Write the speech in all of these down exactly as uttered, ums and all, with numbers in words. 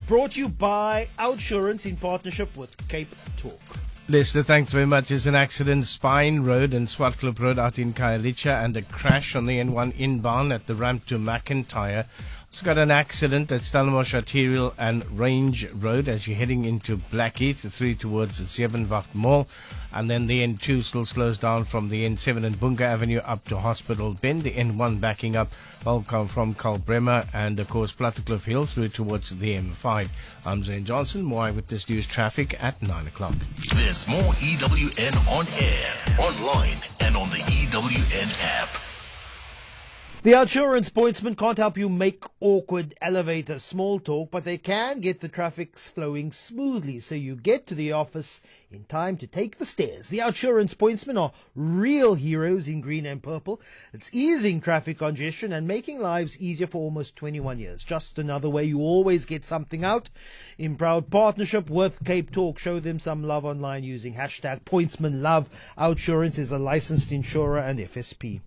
brought to you by Outsurance in partnership with Cape Talk. Lester, thanks very much. There's an accident, Spine Road and Swartklip Road out in Khayelitsha, and a crash on the N one inbound at the ramp to McIntyre. Also got an accident at Stellenbosch Arterial and Range Road as you're heading into Blackheath, through towards Zevenwacht Mall. And then the N two still slows down from the N seven and Bunga Avenue up to Hospital Bend. The N one backing up Welcome from Kalbremmer and, of course, Plattekloof Hill through towards the M five. I'm Zane Johnson. More Eyewitness News traffic at nine o'clock. There's more E W N on air, online, and on the E W N app. The Outsurance pointsman can't help you make awkward elevator small talk, but they can get the traffic flowing smoothly so you get to the office in time to take the stairs. The Outsurance pointsmen are real heroes in green and purple. It's easing traffic congestion and making lives easier for almost twenty-one years. Just another way you always get something out. In proud partnership with Cape Talk, show them some love online using hashtag pointsmanlove. Outsurance is a licensed insurer and F S P.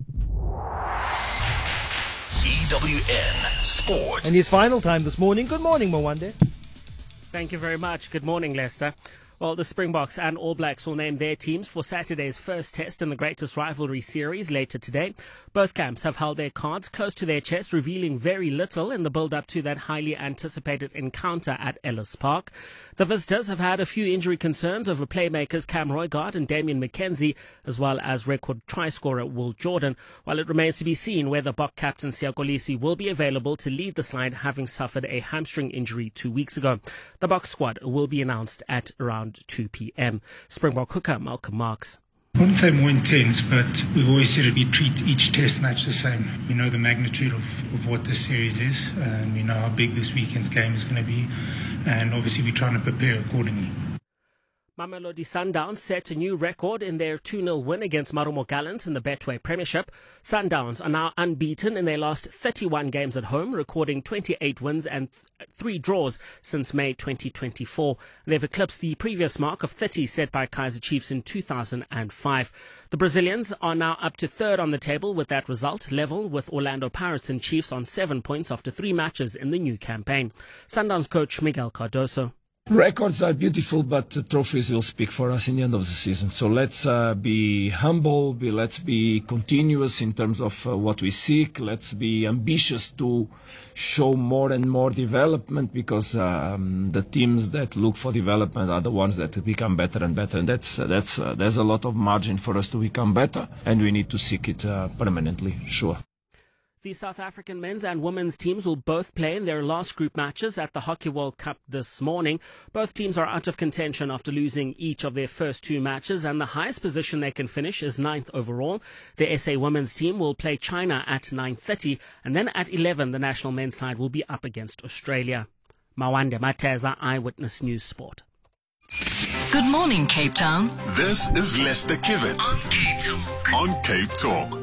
E W N Sport. And his final time this morning. Good morning, Mwande. Thank you very much. Good morning, Lester. Well, the Springboks and All Blacks will name their teams for Saturday's first test in the Greatest Rivalry Series later today. Both camps have held their cards close to their chest, revealing very little in the build-up to that highly anticipated encounter at Ellis Park. The visitors have had a few injury concerns over playmakers Cam Roygaard and Damian McKenzie, as well as record try-scorer Will Jordan, while it remains to be seen whether Bok captain Siya Kolisi will be available to lead the side, having suffered a hamstring injury two weeks ago. The Bok squad will be announced at around two p.m. Springbok hooker Malcolm Marks. I wouldn't say more intense, but we've always said we treat each test match the same. We know the magnitude of, of what this series is, and we know how big this weekend's game is going to be, and obviously we're trying to prepare accordingly. Mamelodi Sundowns set a new record in their two nil win against Marumo Gallants in the Betway Premiership. Sundowns are now unbeaten in their last thirty-one games at home, recording twenty-eight wins and three draws since May twenty twenty-four. They've eclipsed the previous mark of thirty set by Kaizer Chiefs in two thousand five. The Brazilians are now up to third on the table with that result, level with Orlando Pirates and Chiefs on seven points after three matches in the new campaign. Sundowns coach Miguel Cardoso. Records are beautiful, but the trophies will speak for us in the end of the season. So let's uh, be humble, be, let's be continuous in terms of uh, what we seek. Let's be ambitious to show more and more development, because um, the teams that look for development are the ones that become better and better. And that's, uh, that's, uh, there's a lot of margin for us to become better, and we need to seek it uh, permanently, sure. The South African men's and women's teams will both play in their last group matches at the Hockey World Cup this morning. Both teams are out of contention after losing each of their first two matches, and the highest position they can finish is ninth overall. The S A women's team will play China at nine thirty, and then at eleven the national men's side will be up against Australia. Mawande Mateza, Eyewitness News Sport. Good morning, Cape Town. This is Lester Kivet on Cape Talk. On Cape Talk.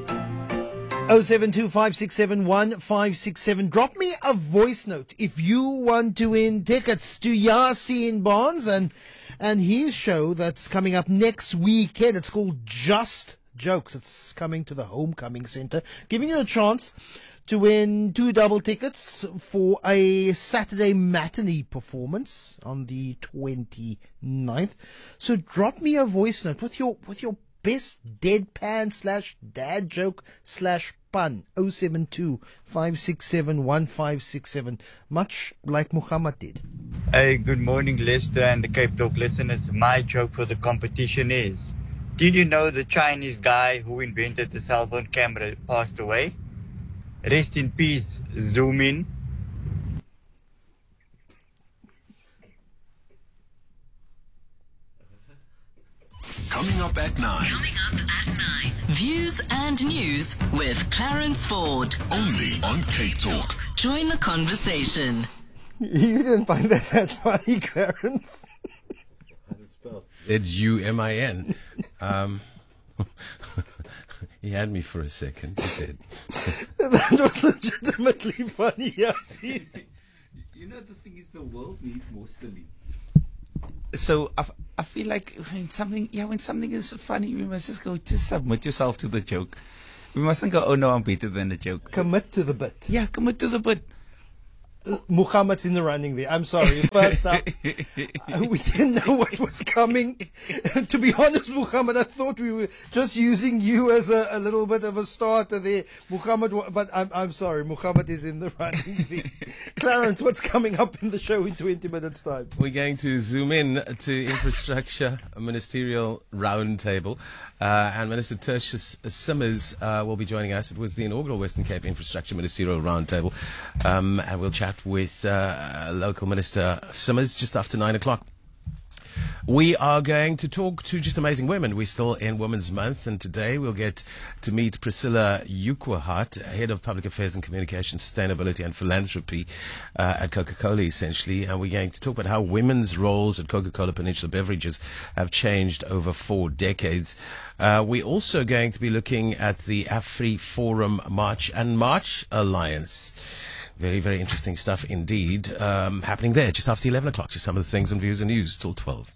oh seven two five six seven one five six seven. Drop me a voice note if you want to win tickets to Yasin Barnes and and his show that's coming up next weekend. It's called Just Jokes. It's coming to the Homecoming Centre, giving you a chance to win two double tickets for a Saturday matinee performance on the twenty-ninth. So drop me a voice note with your with your best deadpan slash dad joke slash pun. oh seven two five six seven one five six seven, much like Muhammad did. Hey, good morning, Lester and the Cape Talk listeners. My joke for the competition is, did you know the Chinese guy who invented the cell phone camera passed away? Rest in peace, zoom in. Coming up at nine. Coming up at nine. Views and news with Clarence Ford. Only on Cape Talk. Join the conversation. You didn't find that that funny, Clarence? How's it spelled? Z U M I N. Um, he had me for a second. He said. That was legitimately funny, Yasin. You know, the thing is, the world needs more silly. So I, I feel like when something, yeah, when something is funny, we must just go, just submit yourself to the joke. We mustn't go, oh no, I'm better than the joke. Commit to the bit. Yeah, commit to the bit. Muhammad's in the running there. I'm sorry. First up, uh, we didn't know what was coming. To be honest, Muhammad, I thought we were just using you as a, a little bit of a starter there. Muhammad, but I'm, I'm sorry. Muhammad is in the running there. Clarence, what's coming up in the show in twenty minutes' time? We're going to zoom in to infrastructure ministerial roundtable. Uh, and Minister Tertius Simmers uh, will be joining us. It was the inaugural Western Cape Infrastructure Ministerial Roundtable. Um, and we'll chat with uh, local Minister Simmers just after nine o'clock. We are going to talk to just amazing women. We're still in Women's Month, and today we'll get to meet Priscilla Ukwahat, Head of Public Affairs and Communication, Sustainability and Philanthropy uh, at Coca-Cola, essentially. And we're going to talk about how women's roles at Coca-Cola Peninsula Beverages have changed over four decades. Uh, we're also going to be looking at the Afri Forum March and March Alliance. Very, very interesting stuff indeed um, happening there just after eleven o'clock. Just some of the things and views and news till twelve.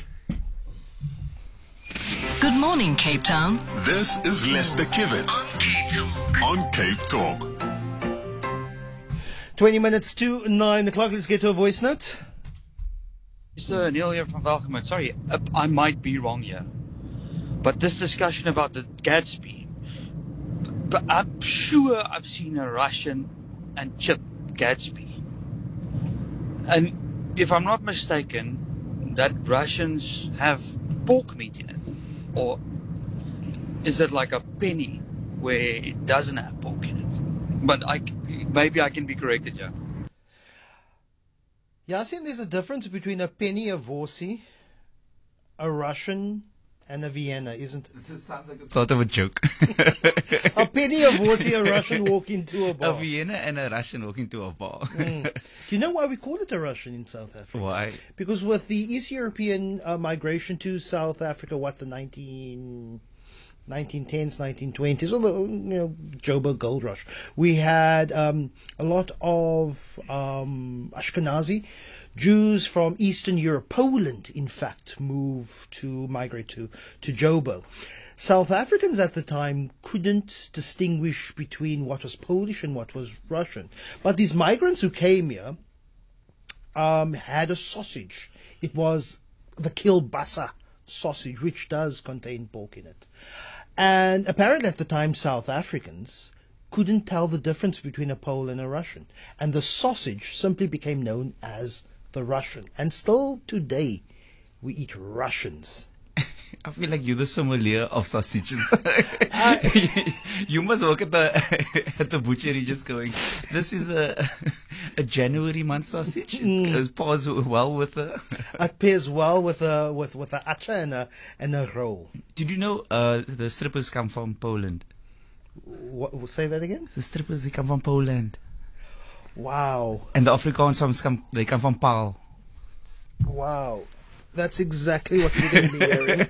Good morning, Cape Town. This is Lester Kibbet on Cape Talk. On Cape Talk. twenty minutes to nine o'clock. Let's get to a voice note. Sir Neil here from Welcome. Sorry, I might be wrong here, but this discussion about the Gatsby, but I'm sure I've seen a Russian and Chip Gatsby. And if I'm not mistaken, that Russians have pork meat in it. Or is it like a penny where it doesn't have pork in it? But I, maybe I can be corrected here. Yasin, there's a difference between a penny, a Vorsi, a Russian, and a Vienna, isn't it? This sounds like a sort of a joke. A penny, a Vorsi, a Russian walk into a bar. A Vienna and a Russian walk into a bar. Mm. Do you know why we call it a Russian in South Africa? Why? Because with the East European uh, migration to South Africa, what, the nineteen, nineteen tens, nineteen twenties, or the you know, Joburg Gold Rush, we had um, a lot of um, Ashkenazi Jews from Eastern Europe, Poland, in fact, moved to migrate to, to Joburg. South Africans at the time couldn't distinguish between what was Polish and what was Russian. But these migrants who came here um, had a sausage. It was the kielbasa sausage, which does contain pork in it. And apparently at the time, South Africans couldn't tell the difference between a Pole and a Russian. And the sausage simply became known as the Russian. And still today, we eat Russians. I feel like you're the sommelier of sausages. uh, you must work at the at the butchery just going, this is a a January month sausage. It mm. pairs well with a... It pairs well with a, with, with a acha and a, and a roll. Did you know uh, the strippers come from Poland? What, say that again? The strippers, they come from Poland. Wow. And the Afrikaans come, they come from Paarl. Wow. That's exactly what we're going to be hearing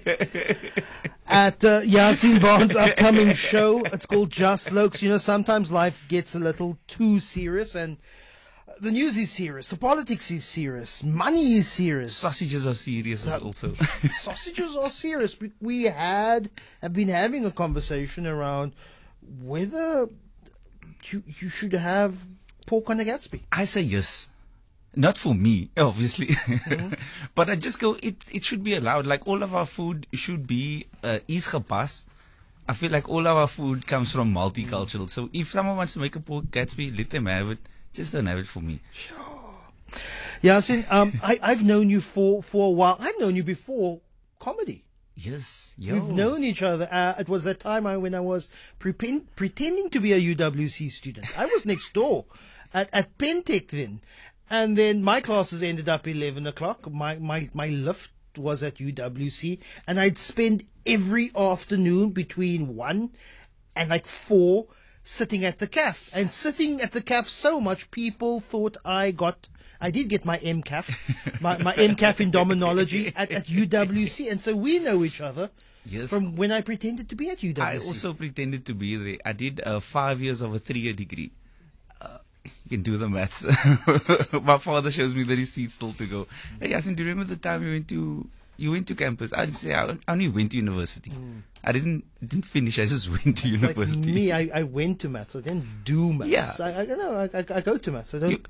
at uh, Yasin Bond's upcoming show. It's called Just Lokes. You know, sometimes life gets a little too serious, and the news is serious, the politics is serious, money is serious. Sausages are serious uh, also. Sausages are serious. We had have been having a conversation around whether you, you should have pork on the Gatsby. I say yes. Not for me, obviously, mm-hmm. But I just go, it it should be allowed. Like all of our food should be uh, is gepas. I feel like all of our food comes from multicultural. Mm-hmm. So if someone wants to make a pork Gatsby, let them have it. Just don't have it for me. Sure. Yasin, um, I, I've known you for, for a while. I've known you before comedy. Yes. Yo. We've known each other. Uh, it was that time I, when I was pre- pretending to be a U W C student. I was next door at, at Pentec then. And then my classes ended up eleven o'clock. My, my, my lift was at U W C. And I'd spend every afternoon between one and like four sitting at the C A F. And sitting at the C A F so much, people thought I got, I did get my M C A F, my, my M C A F in Dominology at, at U W C. And so we know each other. Yes. From when I pretended to be at U W C. I also pretended to be there. I did uh, five years of a three-year degree. You can do the maths. My father shows me the receipt still to go. Hey, Yasin, do you remember the time you went to you went to campus? I'd say I only went to university. Mm. I didn't didn't finish. I just went to it's university. Like me, I, I went to maths. I didn't do maths. Yeah. I, I, you know, I, I, I go to maths. I don't. You,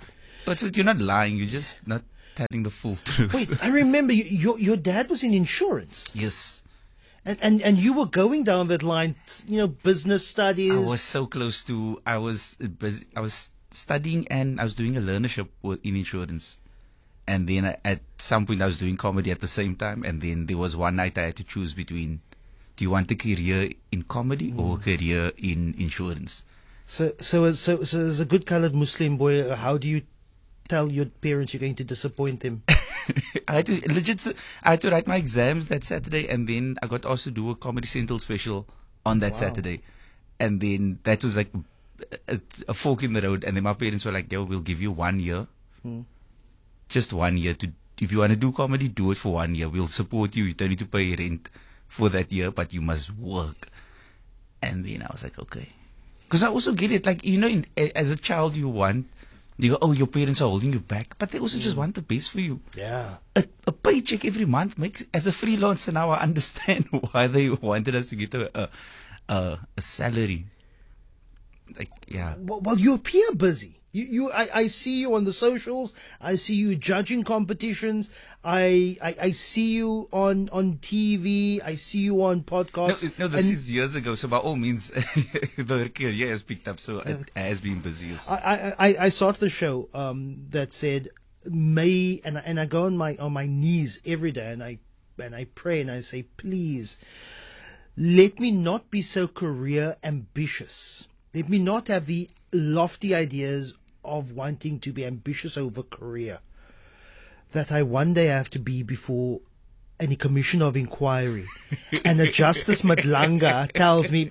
But you're not lying. You're just not telling the full truth. Wait, I remember you, your your dad was in insurance. Yes. And, and and you were going down that line, you know, business studies. I was so close to. I was busy, I was studying and I was doing a learnership in insurance, and then I, at some point I was doing comedy at the same time. And then there was one night I had to choose between: do you want a career in comedy mm. or a career in insurance? So so as so so as a good coloured Muslim boy, how do you tell your parents you're going to disappoint them? I had to legit. I had to write my exams that Saturday, and then I got asked to do a Comedy Central special on that wow. Saturday, and then that was like a, a fork in the road. And then my parents were like, "Yo, we'll give you one year, hmm. just one year to. If you want to do comedy, do it for one year. We'll support you. You don't need to pay rent for that year, but you must work." And then I was like, "Okay," because I also get it. Like you know, in, as a child, you want. You go, oh, your parents are holding you back, but they also mm. just want the best for you. Yeah. A, a paycheck every month makes, as a freelancer now, I understand why they wanted us to get a, a, a, a salary. Like, yeah. Well, well, you appear busy. You, you, I, I see you on the socials. I see you judging competitions. I, I, I see you on, on T V. I see you on podcasts. No, no this and is years ago. So by all means, the career has picked up. So it has been busy. I, I, I saw the show um, that said, "May," and I, and I go on my on my knees every day, and I and I pray and I say, "Please, let me not be so career ambitious. Let me not have the lofty ideas of wanting to be ambitious over career that I one day have to be before any commission of inquiry and a Justice Madlanga tells me,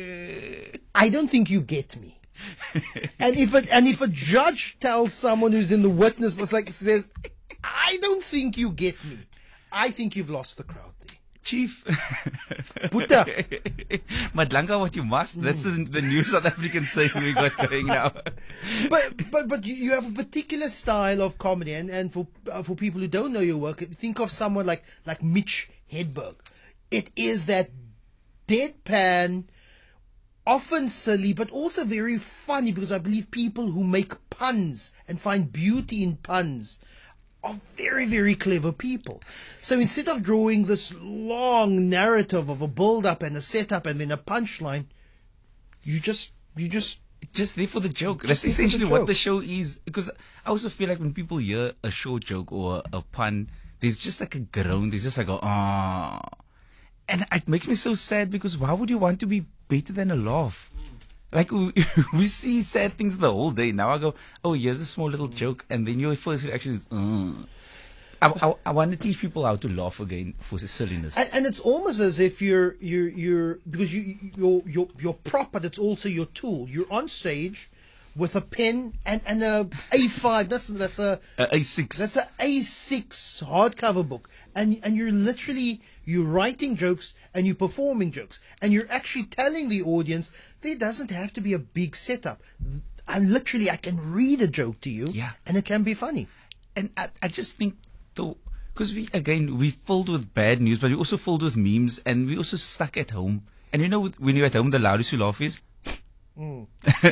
I don't think you get me." And if a, and if a judge tells someone who's in the witness box, like says, "I don't think you get me," I think you've lost the crowd there. Chief. Buddha. Madlanga, what you must. That's the, the new South African saying we got going now. But but but you have a particular style of comedy, and and for uh, for people who don't know your work, think of someone like like Mitch Hedberg. It is that deadpan, often silly, but also very funny, because I believe people who make puns and find beauty in puns are very, very clever people. So instead of drawing this long narrative of a build-up and a setup and then a punchline, you just, you just... Just there for the joke. That's essentially what the show is. Because I also feel like when people hear a short joke or a pun, there's just like a groan. There's just like a, ah. And it makes me so sad, because why would you want to be better than a laugh? Like, we, we see sad things the whole day. Now I go, oh, here's a small little joke. And then your first reaction is, uh. I, I, I want to teach people how to laugh again for silliness. And, and it's almost as if you're, you're, you're because you, you're, you're, you're prop, but it's also your tool. You're on stage with a pen and, and a A five. That's, that's a, a A six. That's a A six hardcover book. And, and you're literally, you're writing jokes and you're performing jokes. And you're actually telling the audience, there doesn't have to be a big setup. I literally, I can read a joke to you, yeah, and it can be funny. And I, I just think, though, because we, again, we filled with bad news, but we also filled with memes, and we also stuck at home. And you know, when you're at home, the loudest you laugh is? Mm.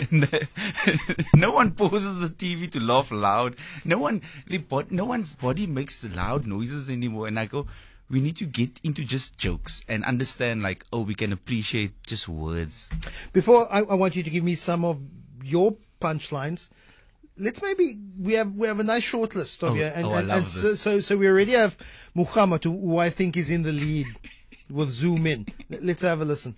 No one pauses the T V to laugh loud. No one, the bod- no one's body makes loud noises anymore. And I go, we need to get into just jokes and understand, like, oh, we can appreciate just words. Before I, I want you to give me some of your punchlines. Let's maybe we have we have a nice short list of oh, you, and, oh, and, I love and this. so, so so we already have Muhammad, who, who I think is in the lead with Zoom in. Let's have a listen.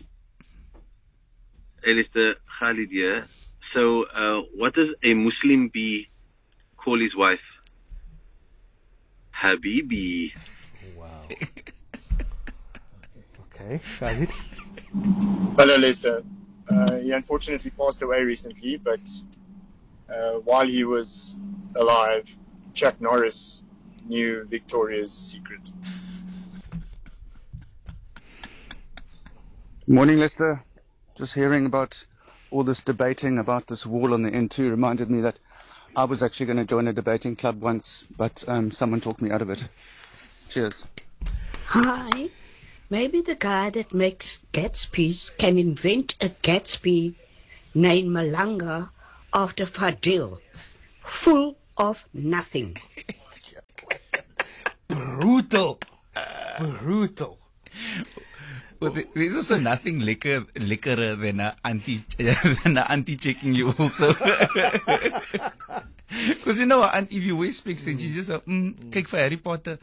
Alistair Khalid here. So, uh, what does a Muslim bee call his wife? Habibi. Wow. Okay, Khalid. Hello, Lester. Uh, he unfortunately passed away recently, but uh, while he was alive, Chuck Norris knew Victoria's secret. Morning, Lester. Just hearing about all this debating about this wall on the N two reminded me that I was actually going to join a debating club once, but um, someone talked me out of it. Cheers. Hi. Maybe the guy that makes Gatsby's can invent a Gatsby named Malanga after Fadil. full of nothing. Brutal. Brutal. Well, there's also nothing liquor, liquorer than a auntie, than a auntie checking you also. Because you know, aunt, if you wear specs and she just, uh, mm, kijk for Harry Potter.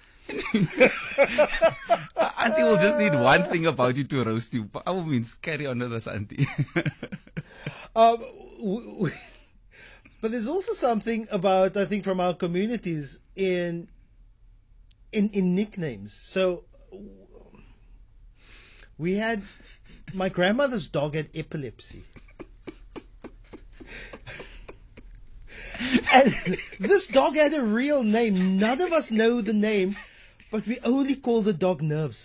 Auntie will just need one thing about you to roast you. By all means, carry on with us, auntie. um, w- w- but there's also something about, I think, from our communities in in in nicknames. So we had my grandmother's dog had epilepsy. And this dog had a real name. None of us know the name, but we only call the dog Nerves.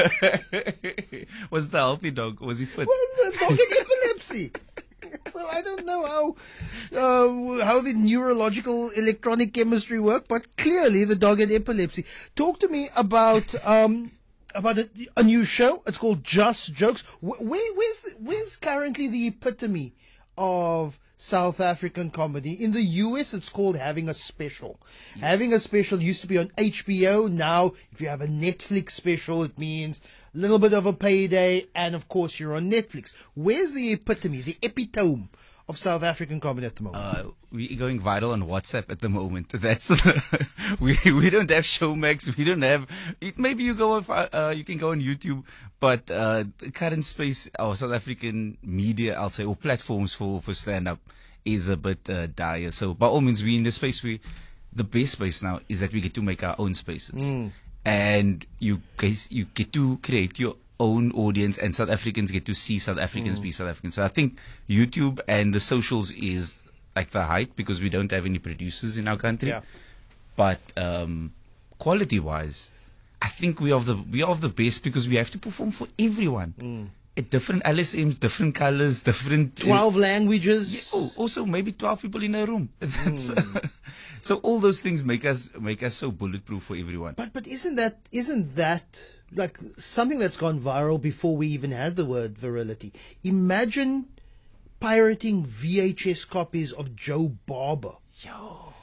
Was the healthy dog? Was he fit? Well, the dog had epilepsy. So I don't know how uh, how the neurological electronic chemistry work, but clearly the dog had epilepsy. Talk to me about um about a, a new show. It's called Just Jokes. Where, where's the, where's currently the epitome of South African comedy? In the U S, it's called having a special. Yes. Having a special used to be on H B O. Now, if you have a Netflix special, it means a little bit of a payday, and of course, you're on Netflix. Where's the epitome, the epitome of South African comedy at the moment? Uh, we're going viral on WhatsApp at the moment. That's we we don't have Showmax. We don't have. It, maybe you go on, uh, you can go on YouTube, but uh, the current space of South African media, I'll say, or platforms for for stand up is a bit uh, dire. So by all means, we in the space we the best space now is that we get to make our own spaces, Mm. and you guys you get to create your own audience, and South Africans get to see South Africans Mm. be South Africans. So I think YouTube and the socials is like the height, because we don't have any producers in our country. Yeah. But um, quality-wise, I think we are the we are the best, because we have to perform for everyone. Mm. At different L S Ms, different colors, different twelve languages. Yeah, oh, also maybe twelve people in a room. That's, mm. So all those things make us make us so bulletproof for everyone. But but isn't that isn't that like something that's gone viral before we even had the word virility? Imagine pirating V H S copies of Joe Barber. Yo.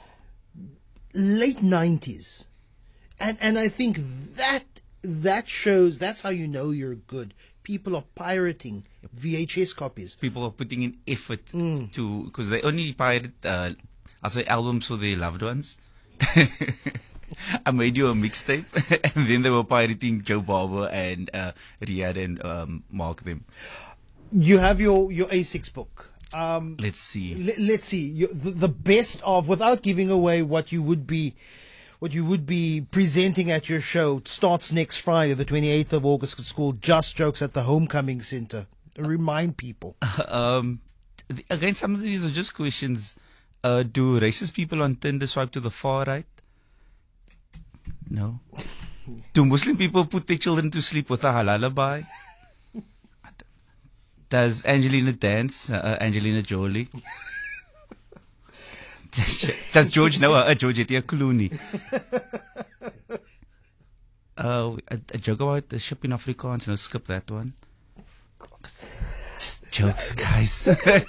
Late nineties. And and I think that that shows, that's how you know you're good. People are pirating V H S copies. People are putting in effort Mm. to, because they only pirate, uh, I'll say, albums for their loved ones. I made you a mixtape, and then they were pirating Joe Barber and uh, Riyadh and um, Mark them. You have your, your A six book. Um, Let's see. L- let's see. You, the, the best of, without giving away what you would be, what you would be presenting at your show, it starts next Friday, the twenty-eighth of August. It's called Just Jokes at the Homecoming Center. Remind people. um, th- again, some of these are just questions. Uh, do racist people on Tinder swipe to the far right? No. Do Muslim people put their children to sleep with a lullaby? Does Angelina dance? Uh, Angelina Jolie? Does George know a Georgette Clooney? Uh, a, a joke about the ship in Afrikaans. No, skip that one. Just jokes, guys.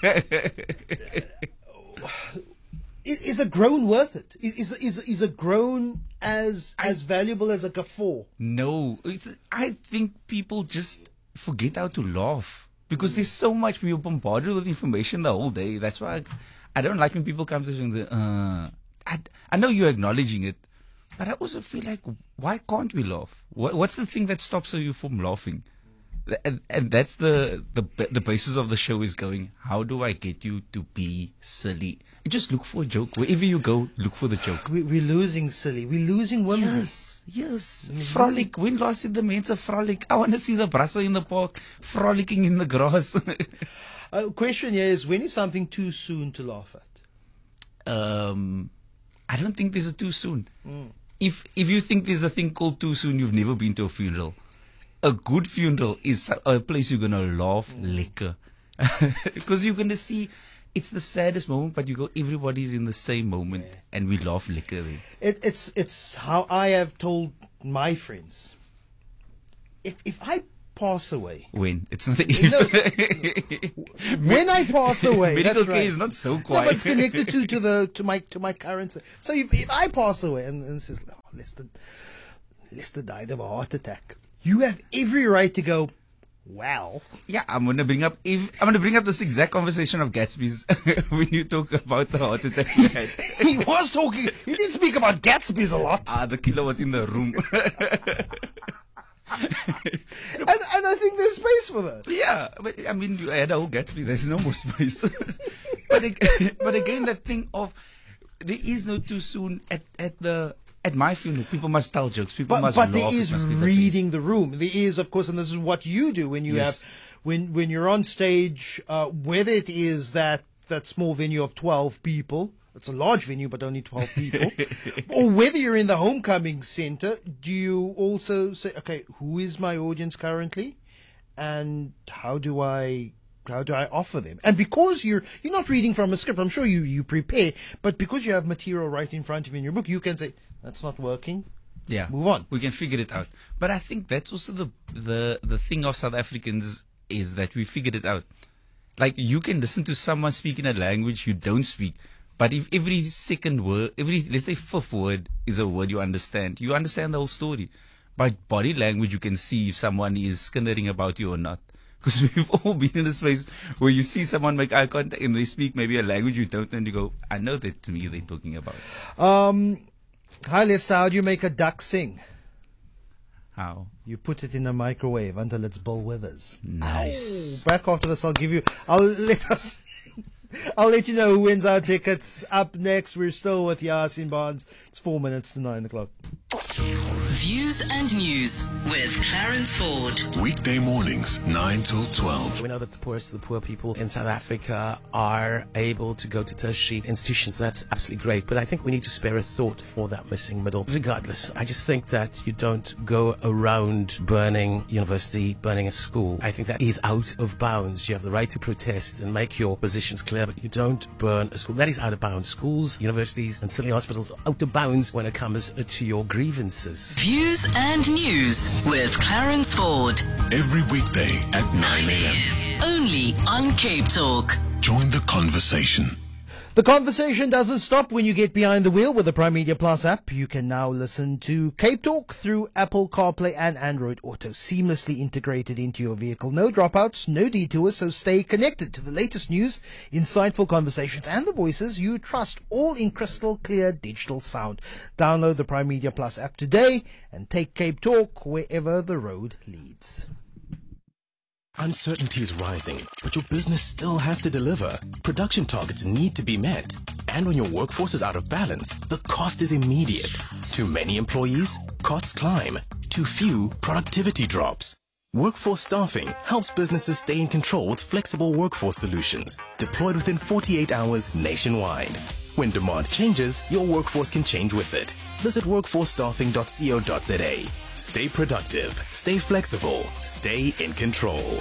Is a groan worth it? Is is is a groan as as valuable as a guffaw? No, it's, I think people just forget how to laugh, because there's so much. We are bombarded with information the whole day. That's why I, I don't like when people come to saying, uh, I, I know you're acknowledging it, but I also feel like, why can't we laugh? What, what's the thing that stops you from laughing? And, and that's the, the the basis of the show, is going, how do I get you to be silly? And just look for a joke. Wherever you go, look for the joke. We, we're losing silly. We're losing whimsy. Yes, yes. Frolic. When last did the men's a frolic? I want to see the brasso in the park frolicking in the grass. uh, question here is, when is something too soon to laugh at? Um, I don't think there's a too soon. Mm. If if you think there's a thing called too soon, you've never been to a funeral. A good funeral is a place you're going to laugh mm. liquor. Because you're going to see, it's the saddest moment, but you go, everybody's in the same moment, yeah. and we laugh liquor then. It, it's it's how I have told my friends. If if I pass away. When? It's not if. No, when I pass away. Medical that's care right. is not so No, quiet. but it's connected to, to the to my to my current. So if, if I pass away and, and says, oh, Lester, Lester died of a heart attack, you have every right to go, well. Yeah, I'm gonna bring up. If, I'm gonna bring up this exact conversation of Gatsby's when you talk about the heart attack he had. He was talking. He did speak about Gatsby's a lot. Ah, the killer was in the room. and, and I think there's space for that. Yeah, but I mean, you had a whole Gatsby. There's no more space. but ag- but again, that thing of there is no too soon at at the. At my funeral, people must tell jokes. People But, must but laugh. there It is must be the reading the room. There is, of course, and this is what you do when you Yes. have, when when you're on stage, uh, whether it is that, that small venue of twelve people, it's a large venue, but only twelve people, or whether you're in the homecoming center, do you also say, okay, who is my audience currently? And how do I... How do I offer them? And because you're you're not reading from a script, I'm sure you, you prepare, but because you have material right in front of you in your book, you can say, that's not working. Yeah. Move on. We can figure it out. But I think that's also the the the thing of South Africans is that we figured it out. Like you can listen to someone speaking a language you don't speak, but if every second word, every let's say fifth word is a word you understand, you understand the whole story. By body language, you can see if someone is skinnering about you or not. Because we've all been in a space where you see someone make eye contact and they speak maybe a language you don't know, and you go, I know that to me they're talking about. Um, hi, Lester. How do you make a duck sing? How? You put it in a microwave until it's Bill Withers. Nice. Ow. Back after this, I'll give you. I'll let us. I'll let you know who wins our tickets. Up next, we're still with Yasin Barnes. It's four minutes to nine o'clock. Views and News with Clarence Ford. Weekday mornings, nine till twelve. We know that the poorest of the poor people in South Africa are able to go to tertiary institutions. That's absolutely great. But I think we need to spare a thought for that missing middle. Regardless, I just think that you don't go around burning university, burning a school. I think that is out of bounds. You have the right to protest and make your positions clear, but you don't burn a school. That is out of bounds. Schools, universities, and silly hospitals are out of bounds when it comes to your grievances. Views and News with Clarence Ford. Every weekday at nine a.m. Only on Cape Talk. Join the conversation. The conversation doesn't stop when you get behind the wheel with the Prime Media Plus app. You can now listen to Cape Talk through Apple CarPlay and Android Auto, seamlessly integrated into your vehicle. No dropouts, no detours, so stay connected to the latest news, insightful conversations, and the voices you trust, all in crystal clear digital sound. Download the Prime Media Plus app today and take Cape Talk wherever the road leads. Uncertainty is rising, but your business still has to deliver. Production targets need to be met. And when your workforce is out of balance, the cost is immediate. Too many employees? Costs climb. Too few? Productivity drops. Workforce Staffing helps businesses stay in control with flexible workforce solutions, deployed within forty-eight hours nationwide. When demand changes, your workforce can change with it. Visit workforce staffing dot co dot za. Stay productive, stay flexible, stay in control.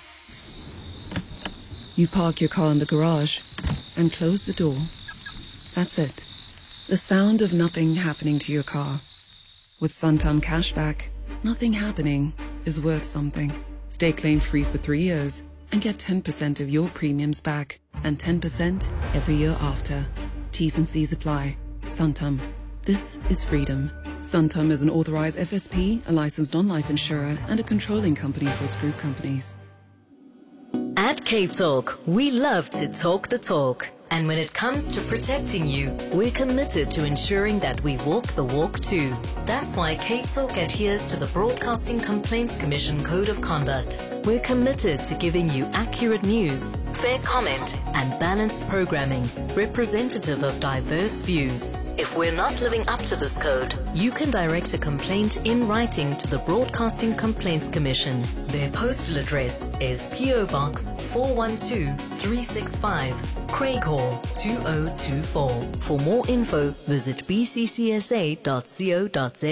You park your car in the garage and close the door. That's it. The sound of nothing happening to your car. With Santam Cashback, nothing happening is worth something. Stay claim-free for three years and get ten percent of your premiums back and ten percent every year after. T's and C's apply. Santam. This is freedom. Santam is an authorized F S P, a licensed non-life insurer, and a controlling company for its group companies. At Cape Talk, we love to talk the talk. And when it comes to protecting you, we're committed to ensuring that we walk the walk too. That's why Cape Talk adheres to the Broadcasting Complaints Commission Code of Conduct. We're committed to giving you accurate news, fair comment, and balanced programming, representative of diverse views. If we're not living up to this code, you can direct a complaint in writing to the Broadcasting Complaints Commission. Their postal address is P O Box four one two three six five, Craighall two oh two four. For more info, visit b c c s a dot co dot za.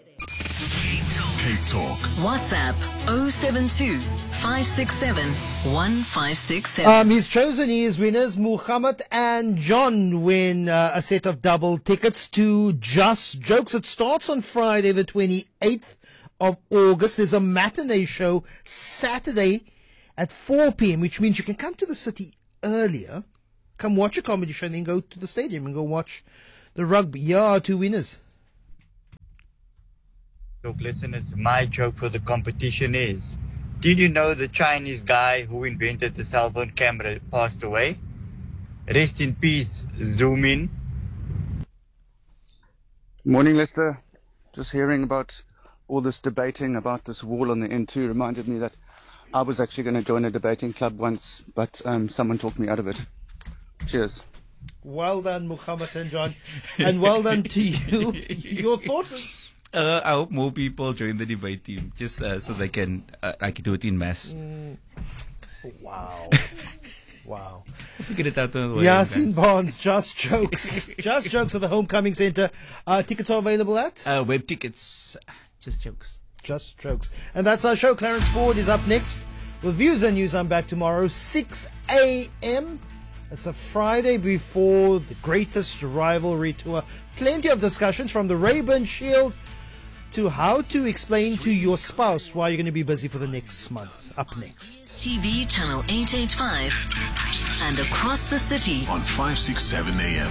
Cape Talk. WhatsApp oh seven two, five six seven, one five six seven. Um, his chosen year's winners, Muhammad and John, win uh, a set of double tickets to Just Jokes. It starts on Friday the twenty-eighth of August. There's a matinee show Saturday at four p.m., which means you can come to the city earlier, come watch a comedy show, and then go to the stadium and go watch the rugby. Here are two winners. Look, listeners, my joke for the competition is, did you know the Chinese guy who invented the cell phone camera passed away? Rest in peace, zoom in. Morning, Lester. Just hearing about all this debating about this wall on the N two reminded me that I was actually going to join a debating club once, but um, someone talked me out of it. Cheers. Well done, Muhammad and John. And well done to you. Your thoughts? Uh, I hope more people join the debate team, just uh, so they can uh, like do it in mass. Mm. Wow. Wow. Figure it out on the way. Yasin Barnes, Just Jokes. Just Jokes at the Homecoming Centre. Uh, tickets are available at? Uh, web tickets. Just Jokes. Just Jokes. And that's our show. Clarence Ford is up next with Views and News. I'm back tomorrow, six a.m. It's a Friday before the greatest rivalry tour. Plenty of discussions from the Rayburn Shield to how to explain to your spouse why you're going to be busy for the next month. Up next. T V channel eight eighty-five and across the city on five sixty-seven A M.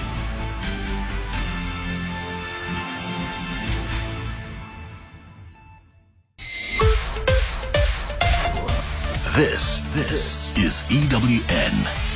This, this is E W N.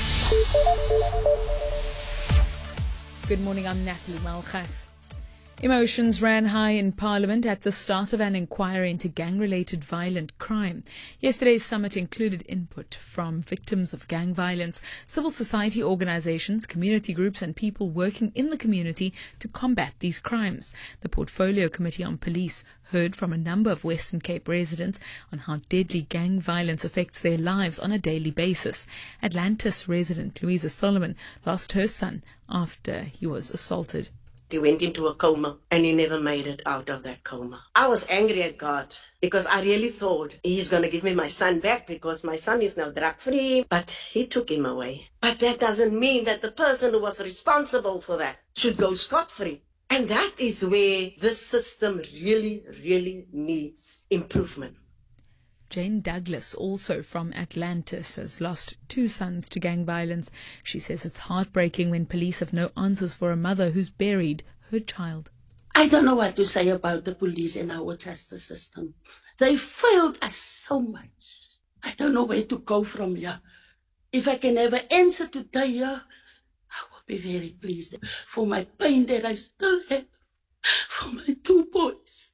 Good morning, I'm Natalie Malchas. Emotions ran high in Parliament at the start of an inquiry into gang-related violent crime. Yesterday's summit included input from victims of gang violence, civil society organizations, community groups and people working in the community to combat these crimes. The Portfolio Committee on Police heard from a number of Western Cape residents on how deadly gang violence affects their lives on a daily basis. Atlantis resident Louisa Solomon lost her son after he was assaulted. He went into a coma and he never made it out of that coma. I was angry at God because I really thought he's going to give me my son back because my son is now drug-free, but he took him away. But that doesn't mean that the person who was responsible for that should go scot-free. And that is where this system really, really needs improvement. Jane Douglas, also from Atlantis, has lost two sons to gang violence. She says it's heartbreaking when police have no answers for a mother who's buried her child. I don't know what to say about the police in our justice system. They failed us so much. I don't know where to go from here. If I can ever answer today, I will be very pleased for my pain that I still have for my two boys.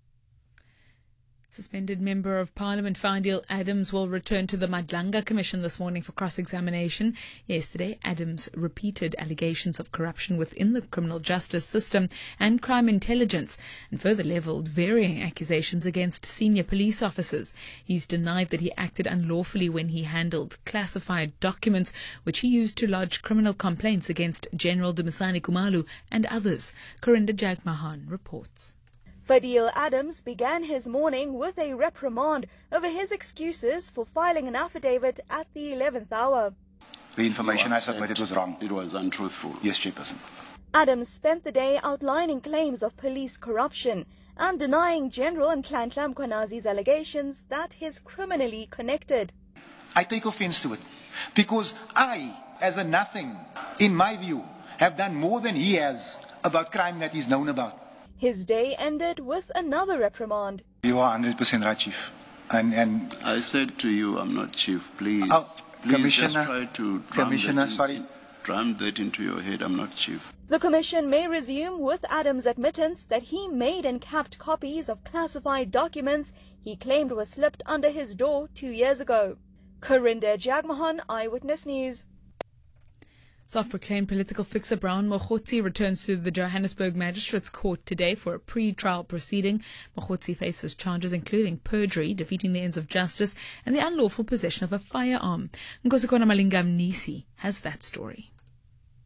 Suspended Member of Parliament Fidel Adams will return to the Madlanga Commission this morning for cross-examination. Yesterday, Adams repeated allegations of corruption within the criminal justice system and crime intelligence and further levelled varying accusations against senior police officers. He's denied that he acted unlawfully when he handled classified documents which he used to lodge criminal complaints against General Dumisani Khumalo and others. Corinda Jagmahan reports. Fidel Adams began his morning with a reprimand over his excuses for filing an affidavit at the eleventh hour. The information I submitted was wrong. It was untruthful. Yes, Chairperson. Adams spent the day outlining claims of police corruption and denying General Nhlanhla Mkhwanazi's allegations that he's criminally connected. I take offense to it because I, as a nothing, in my view, have done more than he has about crime that he's known about. His day ended with another reprimand. You are one hundred percent right, Chief. And, and I said to you, I'm not Chief, please. Oh, please Commissioner, just try to drum Commissioner, that in, sorry. Drum that into your head, I'm not Chief. The Commission may resume with Adams' admittance that he made and kept copies of classified documents he claimed were slipped under his door two years ago. Corinda Jagmahan, Eyewitness News. Self-proclaimed political fixer Brown Mokhotsi returns to the Johannesburg Magistrates Court today for a pre-trial proceeding. Mokhotsi faces charges including perjury, defeating the ends of justice, and the unlawful possession of a firearm. Nkosikoana Malinga Mnisi has that story. The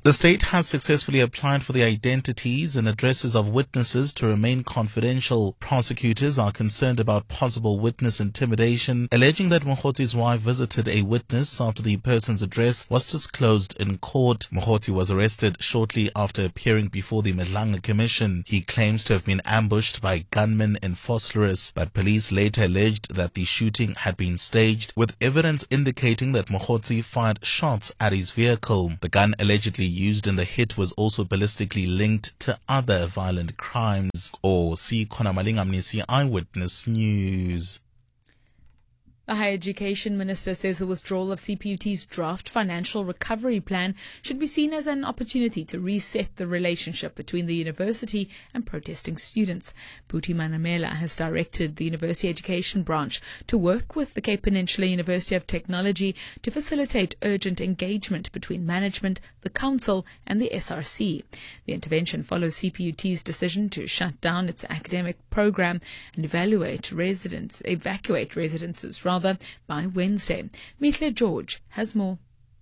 The state has successfully applied for the identities and addresses of witnesses to remain confidential. Prosecutors are concerned about possible witness intimidation, alleging that Mogoti's wife visited a witness after the person's address was disclosed in court. Mogoti was arrested shortly after appearing before the Madlanga Commission. He claims to have been ambushed by gunmen in Vosloorus, but police later alleged that the shooting had been staged, with evidence indicating that Mogoti fired shots at his vehicle. The gun allegedly used in the hit was also ballistically linked to other violent crimes. Or see Khona Malingamnisi Eyewitness News. The Higher Education Minister says the withdrawal of C P U T's draft financial recovery plan should be seen as an opportunity to reset the relationship between the university and protesting students. Bhuti Manamela has directed the University Education Branch to work with the Cape Peninsula University of Technology to facilitate urgent engagement between management, the council and the S R C. The intervention follows C P U T's decision to shut down its academic program and evaluate residents, evacuate residences rather by Wednesday. Mithle George has more.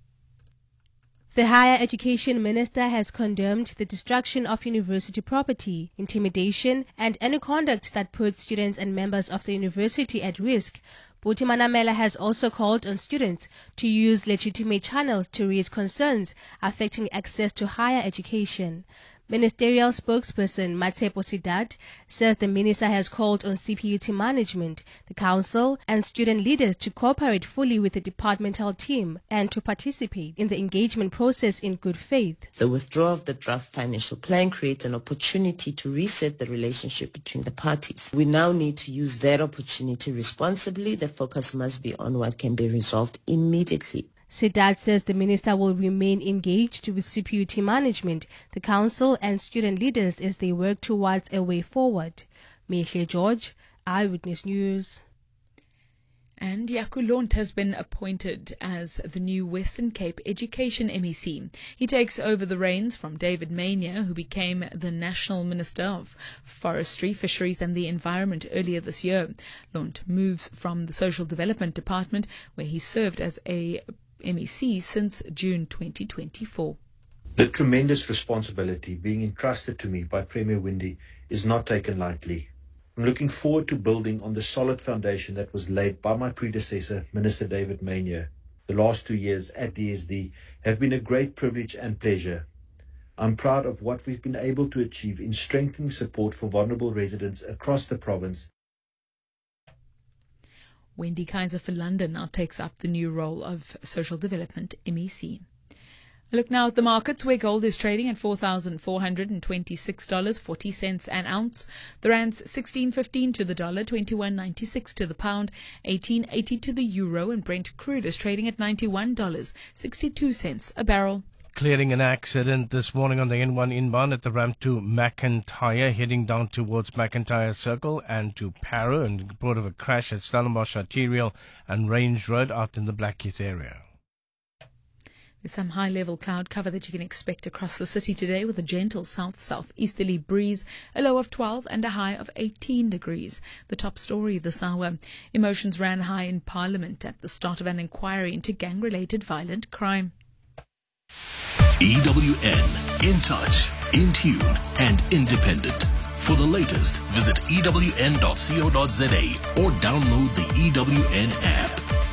The Higher Education Minister has condemned the destruction of university property, intimidation, and any conduct that puts students and members of the university at risk. Bhuti Manamela has also called on students to use legitimate channels to raise concerns affecting access to higher education. Ministerial spokesperson Matshepo Sidat says the minister has called on C P U T management, the council and student leaders to cooperate fully with the departmental team and to participate in the engagement process in good faith. The withdrawal of the draft financial plan creates an opportunity to reset the relationship between the parties. We now need to use that opportunity responsibly. The focus must be on what can be resolved immediately. Sidat says the minister will remain engaged with C P U T management, the council and student leaders as they work towards a way forward. Mithle George, Eyewitness News. And Yaku Lont has been appointed as the new Western Cape Education M E C. He takes over the reins from David Maynier, who became the National Minister of Forestry, Fisheries and the Environment earlier this year. Lont moves from the Social Development Department, where he served as a M E C since June twenty twenty-four. The tremendous responsibility being entrusted to me by Premier Windi is not taken lightly. I'm looking forward to building on the solid foundation that was laid by my predecessor, Minister David Maynier. The last two years at D S D have been a great privilege and pleasure. I'm proud of what we've been able to achieve in strengthening support for vulnerable residents across the province. Wendy Kaiser for London now takes up the new role of Social Development M E C. Look now at the markets, where gold is trading at four thousand four hundred twenty-six dollars and forty cents an ounce. The rand's sixteen fifteen to the dollar, twenty-one ninety-six to the pound, eighteen eighty to the euro, and Brent crude is trading at ninety-one dollars and sixty-two cents a barrel. Clearing an accident this morning on the N one inbound at the ramp to McIntyre, heading down towards McIntyre Circle and to Parow, and report of a crash at Stellenbosch Arterial and Range Road out in the Blackheath area. There's some high-level cloud cover that you can expect across the city today, with a gentle south-southeasterly breeze, a low of twelve and a high of eighteen degrees. The top story this hour: emotions ran high in Parliament at the start of an inquiry into gang-related violent crime. E W N, in touch, in tune, and independent. For the latest, visit E W N dot co dot za or download the E W N app.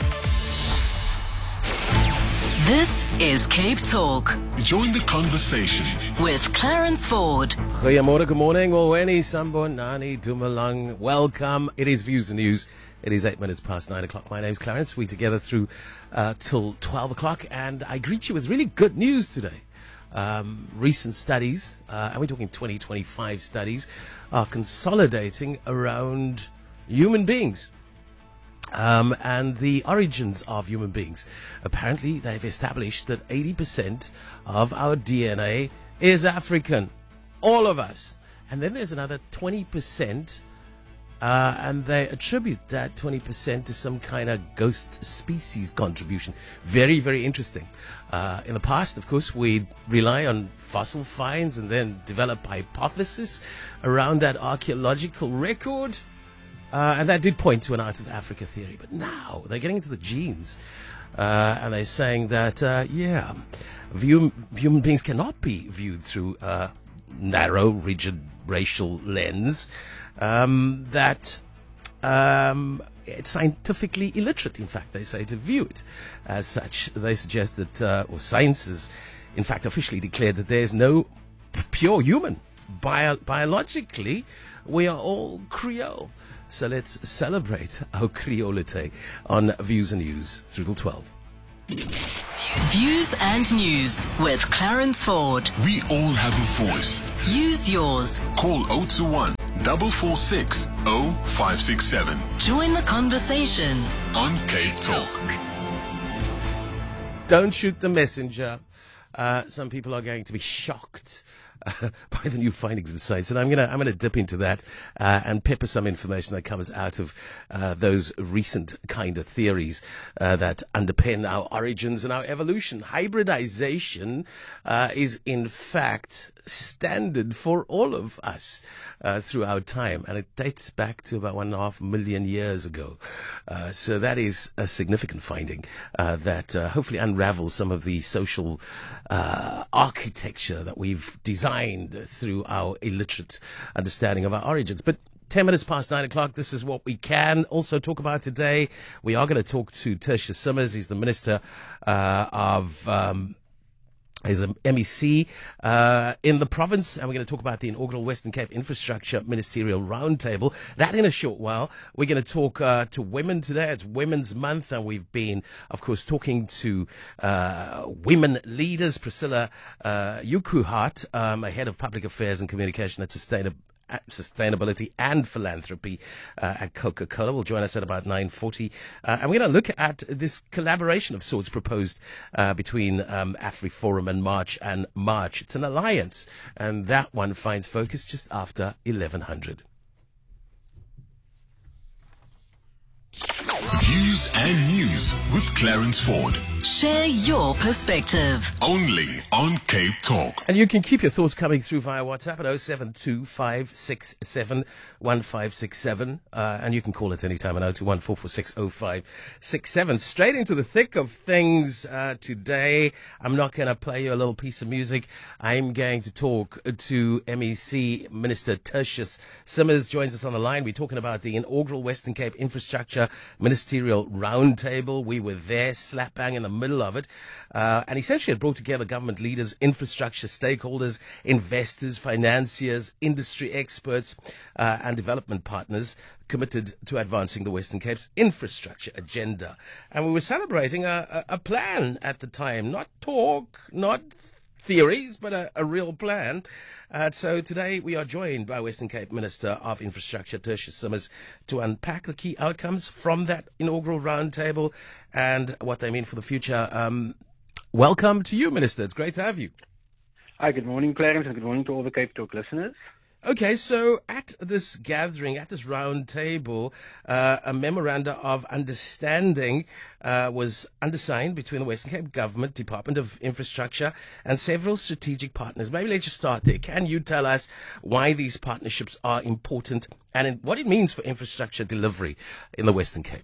This is Cape Talk. Join the conversation with Clarence Ford. Goeiemorgen, good morning. Walweni, Sambonani, Dumalang. Welcome. It is Views and News. It is eight minutes past nine o'clock. My name's Clarence. We're together through uh, till twelve o'clock, and I greet you with really good news today. Um, recent studies, uh, and we're talking twenty twenty-five studies, are consolidating around human beings. Um, and the origins of human beings. Apparently, they've established that eighty percent of our D N A is African. All of us. And then there's another twenty percent, uh, and they attribute that twenty percent to some kind of ghost species contribution. Very, very interesting. Uh, in the past, of course, we'd rely on fossil finds and then develop hypotheses around that archaeological record. Uh, and that did point to an out of Africa theory. But now they're getting into the genes. Uh, and they're saying that, uh, yeah, view, human beings cannot be viewed through a narrow, rigid racial lens. Um, that um, it's scientifically illiterate, in fact, they say, to view it as such. They suggest that, uh, or science has, in fact, officially declared that there's no pure human. Bio- biologically, we are all Creole. So let's celebrate our Creolity on Views and News through till twelve. Views and News with Clarence Ford. We all have a voice. Use yours. Call zero two one, four four six, zero five six seven. Join the conversation on Cape Talk. Don't shoot the messenger. Uh, some people are going to be shocked uh, by the new findings of science, and I'm gonna I'm gonna dip into that uh, and pepper some information that comes out of uh, those recent kind of theories uh, that underpin our origins and our evolution. Hybridization uh, is in fact standard for all of us uh, throughout time, and it dates back to about one and a half million years ago. Uh, so that is a significant finding uh, that uh, hopefully unravels some of the social uh, architecture that we've designed through our illiterate understanding of our origins. But ten minutes past nine o'clock, this is what we can also talk about today. We are going to talk to Tertius Simmers. He's the Minister uh, of Um, He's an M E C uh, in the province, and we're going to talk about the inaugural Western Cape Infrastructure Ministerial Roundtable. That in a short while. We're going to talk uh, to women today. It's Women's Month, and we've been, of course, talking to uh, women leaders. Priscilla uh, Yukuhart, um, Head of Public Affairs and Communication at Sustainability. Sustainability and Philanthropy uh, at Coca-Cola will join us at about nine forty. Uh, and we're going to look at this collaboration of sorts proposed uh, between um, AfriForum and March and March. It's an alliance, and that one finds focus just after eleven hundred. Views and News with Clarence Ford. Share your perspective. Only on Cape Talk. And you can keep your thoughts coming through via WhatsApp at zero seven two, five six seven, one five six seven. Uh, and you can call at any time at zero two one, four four six, zero five six seven. Straight into the thick of things uh, today. I'm not going to play you a little piece of music. I'm going to talk to M E C Minister Tertius Simmers. Joins us on the line. We're talking about the inaugural Western Cape Infrastructure Ministerial Roundtable. We were there, slap bang in the middle of it, uh, and essentially it brought together government leaders, infrastructure stakeholders, investors, financiers, industry experts, uh, and development partners committed to advancing the Western Cape's infrastructure agenda. And we were celebrating a, a, a plan at the time, not talk, not theories, but a, a real plan. Uh, so today we are joined by Western Cape Minister of Infrastructure, Tertius Simmers, to unpack the key outcomes from that inaugural roundtable and what they mean for the future. Um, welcome to you, Minister. It's great to have you. Hi, good morning, Clarence, and good morning to all the Cape Talk listeners. Okay, so at this gathering, at this round table, uh, a memoranda of understanding uh, was undersigned between the Western Cape Government, Department of Infrastructure, and several strategic partners. Maybe let's just start there. Can you tell us why these partnerships are important and what it means for infrastructure delivery in the Western Cape?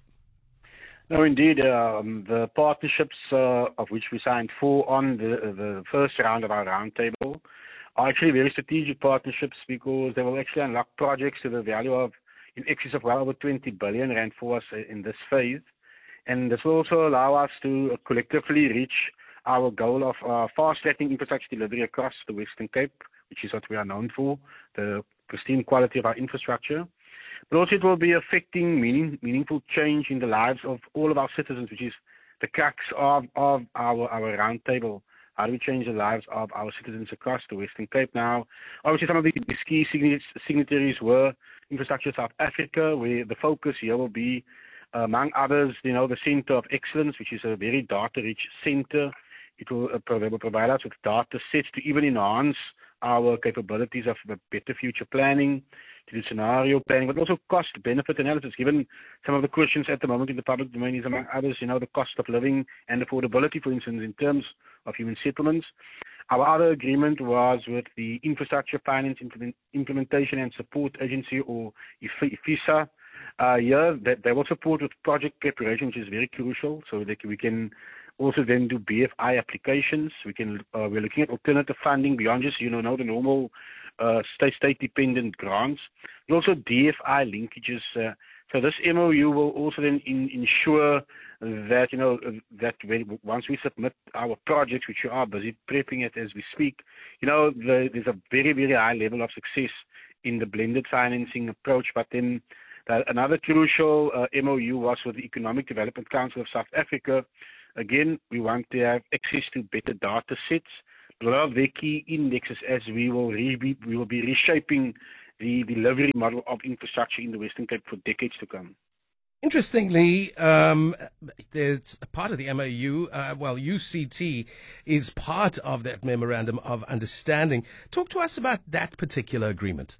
No, indeed. Um, the partnerships uh, of which we signed four on the, the first round of our roundtable are actually very strategic partnerships because they will actually unlock projects to the value of in excess of well over twenty billion rand for us in this phase. And this will also allow us to collectively reach our goal of uh, fast-tracking infrastructure delivery across the Western Cape, which is what we are known for, the pristine quality of our infrastructure. But also it will be affecting meaning, meaningful change in the lives of all of our citizens, which is the crux of, of our, our roundtable. How do we change the lives of our citizens across the Western Cape? Now, obviously some of the key signatories were Infrastructure South Africa, where the focus here will be, among others, you know, the Center of Excellence, which is a very data-rich center. It will, uh, will provide us with data sets to even enhance our capabilities of better future planning, to do scenario planning, but also cost-benefit analysis, given some of the questions at the moment in the public domain is, among others, you know, the cost of living and affordability, for instance, in terms of human settlements. Our other agreement was with the Infrastructure Finance Implement- Implementation and Support Agency, or IFISA, Uh, yeah, they, they will support with project preparation, which is very crucial, so that we can also then do B F I applications. We can uh, we're looking at alternative funding beyond just you know now the normal uh, state state dependent grants. And also D F I linkages. Uh, so this M O U will also then in, ensure that you know that when, once we submit our projects, which we are busy prepping it as we speak, you know the, there's a very very high level of success in the blended financing approach. But then uh, another crucial uh, M O U was with the Economic Development Council of South Africa. Again, we want to have access to better data sets, a lot of their key indexes, as we will re- we will be reshaping the delivery model of infrastructure in the Western Cape for decades to come. Interestingly, um, there's a part of the M O U, uh, well, U C T is part of that Memorandum of Understanding. Talk to us about that particular agreement.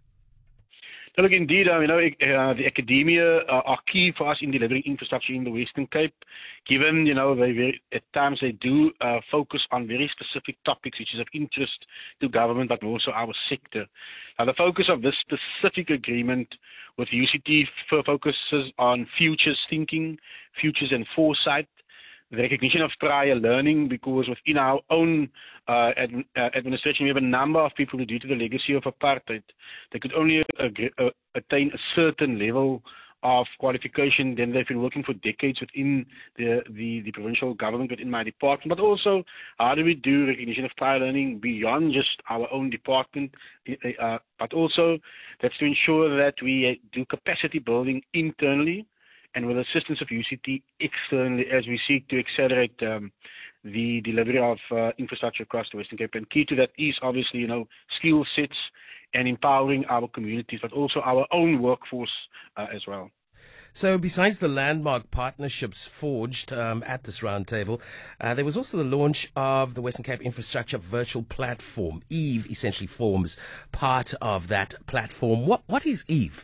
So look, indeed, uh, you know, uh, the academia uh, are key for us in delivering infrastructure in the Western Cape, given, you know, they very, at times they do uh, focus on very specific topics which is of interest to government, but also our sector. Now, the focus of this specific agreement with U C T f- focuses on futures thinking, futures and foresight, the recognition of prior learning, because within our own uh, ad, uh, administration, we have a number of people who, due to the legacy of apartheid, they could only agree, uh, attain a certain level of qualification. Then they've been working for decades within the, the, the provincial government, within my department. But also, how do we do recognition of prior learning beyond just our own department? Uh, but also, that's to ensure that we do capacity building internally, and with the assistance of U C T externally, as we seek to accelerate um, the delivery of uh, infrastructure across the Western Cape. And key to that is obviously, you know, skill sets and empowering our communities, but also our own workforce uh, as well. So besides the landmark partnerships forged um, at this roundtable, uh, there was also the launch of the Western Cape Infrastructure Virtual Platform. EVE essentially forms part of that platform. What What is EVE?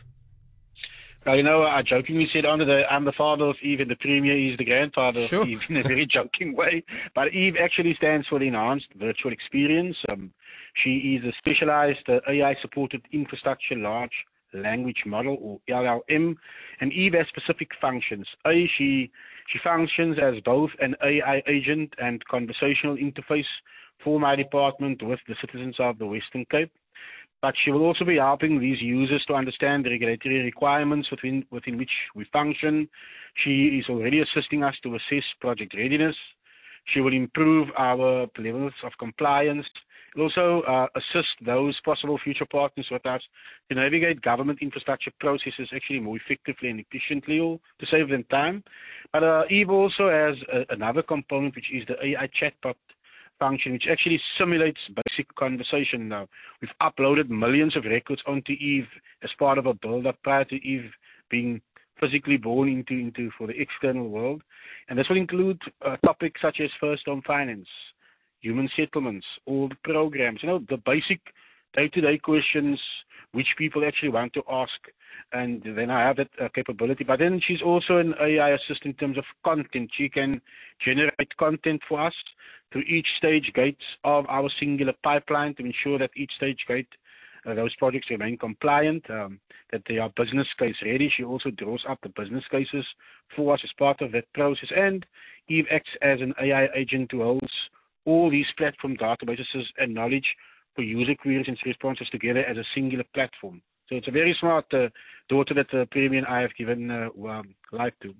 Uh, you know, I jokingly said under the, I'm the father of EVE and the Premier is the grandfather sure. of EVE in a very joking way. But EVE actually stands for the Enhanced Virtual Experience. Um, she is a specialized uh, A I-supported infrastructure large language model, or L L M, and EVE has specific functions. A, she, she functions as both an A I agent and conversational interface for my department with the citizens of the Western Cape. But she will also be helping these users to understand the regulatory requirements within, within which we function. She is already assisting us to assess project readiness. She will improve our levels of compliance. It will also uh, assist those possible future partners with us to navigate government infrastructure processes actually more effectively and efficiently, or to save them time. But uh, EVE also has a, another component, which is the A I chatbot function, which actually simulates basic conversation now. We've uploaded millions of records onto EVE as part of a build-up prior to EVE being physically born into, into for the external world. And this will include uh, topics such as first home finance, human settlements, all the programs, you know, the basic day-to-day questions which people actually want to ask. And then I have that uh, capability. But then she's also an A I assistant in terms of content. She can generate content for us through each stage gates of our singular pipeline to ensure that each stage gate, uh, those projects remain compliant, um, that they are business case ready. She also draws up the business cases for us as part of that process. And EVE acts as an A I agent who holds all these platform databases and knowledge for user queries and responses together as a singular platform. So it's a very smart uh, daughter that the Premier and I have given uh, um, life to.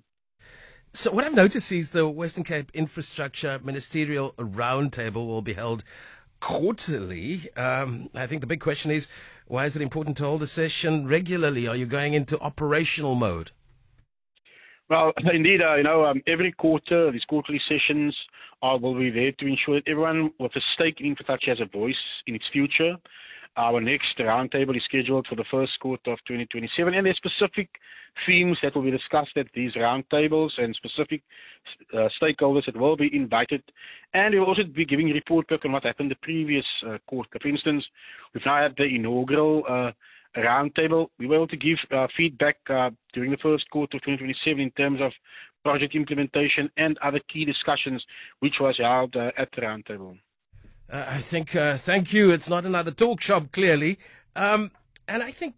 So what I've noticed is the Western Cape Infrastructure Ministerial Roundtable will be held quarterly. Um, I think the big question is, why is it important to hold a session regularly? Are you going into operational mode? Well, indeed, uh, you know, um, every quarter, these quarterly sessions are, will be there to ensure that everyone with a stake in infrastructure has a voice in its future. Our next roundtable is scheduled for the first quarter of twenty twenty-seven, and there's specific themes that will be discussed at these roundtables and specific uh, stakeholders that will be invited. And we'll also be giving a report back on what happened the previous uh, quarter. For instance, we've now had the inaugural uh, roundtable. We were able to give uh, feedback uh, during the first quarter of twenty twenty-seven in terms of project implementation and other key discussions, which was held uh, at the roundtable. Uh, I think, uh, thank you. It's not another talk shop, clearly. Um, and I think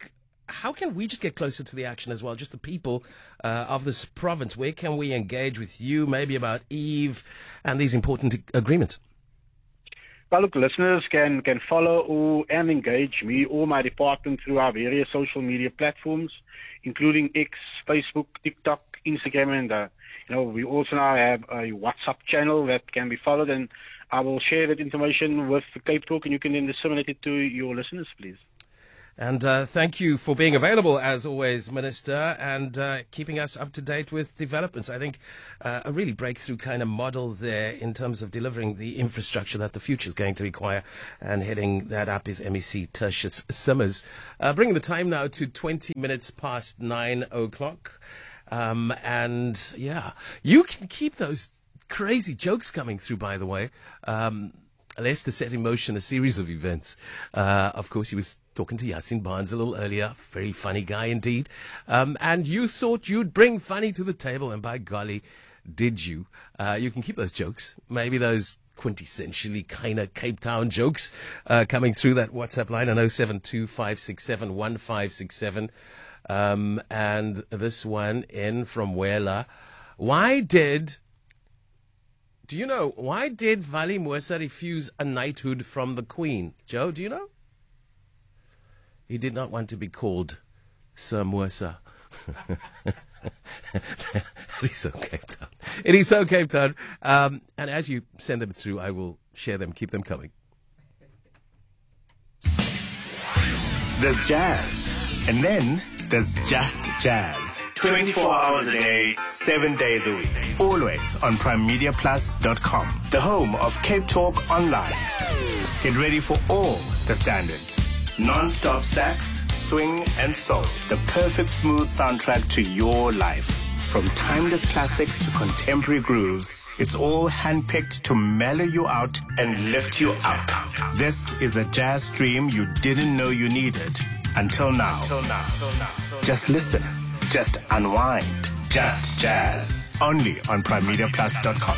how can we just get closer to the action as well, just the people uh, of this province? Where can we engage with you, maybe about Eve and these important agreements? Well, look, listeners can, can follow or, and engage me or my department through our various social media platforms, including X, Facebook, TikTok, Instagram, and uh, you know, we also now have a WhatsApp channel that can be followed, and I will share that information with the Cape Talk, and you can then disseminate it to your listeners, please. And uh, thank you for being available, as always, Minister, and uh, keeping us up to date with developments. I think uh, a really breakthrough kind of model there in terms of delivering the infrastructure that the future is going to require. And heading that up is M E C Tertius Simmers. Uh, bringing the time now to twenty minutes past nine o'clock. Um, and, yeah, you can keep those crazy jokes coming through, by the way. Um, Lester set in motion a series of events. Uh, of course, he was talking to Yasin Barnes a little earlier. Very funny guy indeed. Um, and you thought you'd bring funny to the table, and by golly, did you. Uh, you can keep those jokes. Maybe those quintessentially kind of Cape Town jokes uh, coming through that WhatsApp line on oh seven two, five six seven, one five six seven. Um, and this one in from Wela. Why did... Do you know, why did Vali Moosa refuse a knighthood from the Queen? Joe, do you know? He did not want to be called Sir Moosa. It is so Cape Town. It is so Cape Town. Um, and as you send them through, I will share them, keep them coming. There's jazz. And then there's just jazz. twenty-four hours a day, seven days a week. Always on prime media plus dot com, the home of Cape Talk Online. Get ready for all the standards. Non-stop sax, swing and soul. The perfect smooth soundtrack to your life. From timeless classics to contemporary grooves, it's all handpicked to mellow you out and lift you up. This is a jazz stream you didn't know you needed. Until now. Until now. Just listen. Just unwind. Just jazz. Only on prime media plus dot com.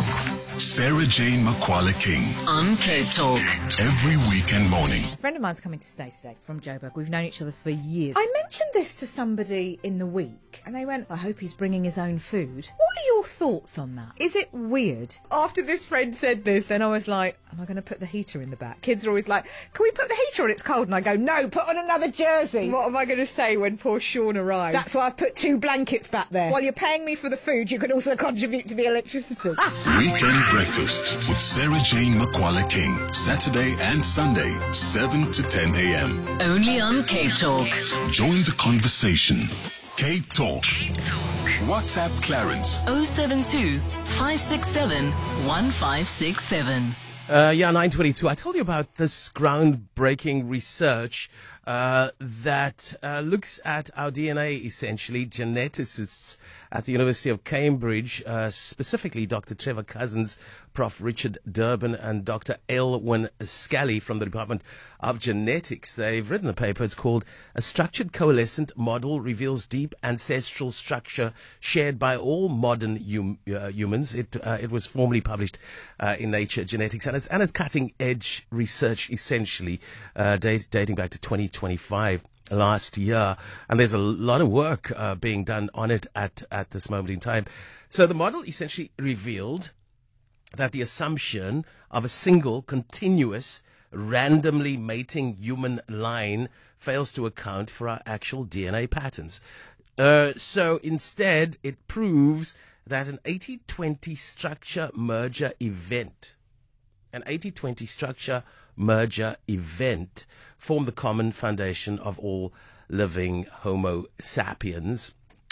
Sarah Jane Makwala King. On Cape Talk. Every weekend morning. A friend of mine's coming to stay today from Joburg. We've known each other for years. I mentioned this to somebody in the week, and they went, I hope he's bringing his own food. What are your thoughts on that? Is it weird? After this friend said this, then I was like, am I going to put the heater in the back? Kids are always like, can we put the heater on? It's cold. And I go, no, put on another jersey. What am I going to say when poor Sean arrives? That's why I've put two blankets back there. While you're paying me for the food, you can also contribute to the electricity. Weekend Breakfast with Sarah Jane Makwala King. Saturday and Sunday, seven to ten a.m. Only on Cape Talk. Join the conversation. Cape Talk. Cape Talk. WhatsApp Clarence. oh seven two, five six seven, one five six seven. Uh, yeah, nine twenty-two. I told you about this groundbreaking research uh, that uh, looks at our D N A, essentially. Geneticists at the University of Cambridge, uh, specifically Doctor Trevor Cousins, Professor Richard Durbin, and Doctor Elwyn Scally from the Department of Genetics. They've written a paper. It's called A Structured Coalescent Model Reveals Deep Ancestral Structure Shared by All Modern hum, uh, Humans. It uh, it was formally published uh, in Nature Genetics, and it's, and it's cutting-edge research, essentially, uh, date, dating back to twenty twenty-five. Last year, and there's a lot of work uh, being done on it at, at this moment in time. So the model essentially revealed that the assumption of a single, continuous, randomly mating human line fails to account for our actual D N A patterns. Uh, so instead, it proves that an eighty twenty structure merger event, an eighty twenty structure merger event form the common foundation of all living Homo sapiens.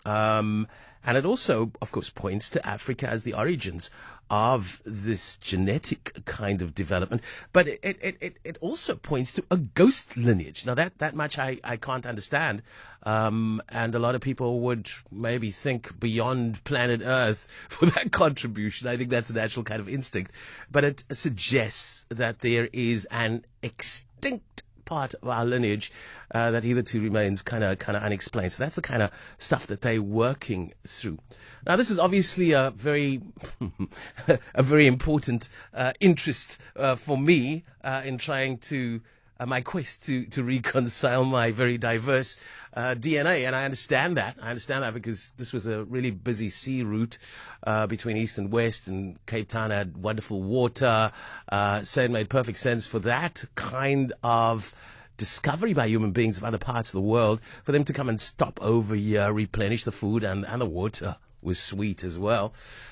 Um, and it also, of course, points to Africa as the origins of this genetic kind of development. But it, it, it, it also points to a ghost lineage. Now, that, that much I, I can't understand. Um, and a lot of people would maybe think beyond planet Earth for that contribution. I think that's a natural kind of instinct. But it suggests that there is an extinct part of our lineage uh, that hitherto remains kind of kind of unexplained. So that's the kind of stuff that they're working through. Now, this is obviously a very a very important uh, interest uh, for me uh, in trying to uh, my quest to, to reconcile my very diverse uh, D N A. And I understand that. I understand that because this was a really busy sea route uh, between east and west, and Cape Town had wonderful water. Uh, so it made perfect sense for that kind of discovery by human beings of other parts of the world, for them to come and stop over here, replenish the food, and, and the water was sweet as well.